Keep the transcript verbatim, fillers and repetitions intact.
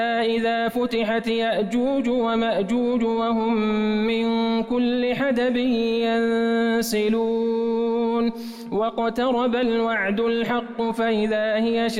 إذا فتحت يأجوج ومأجوج وهم من كل حدب ينسلون واقترب الوعد الحق فإذا هي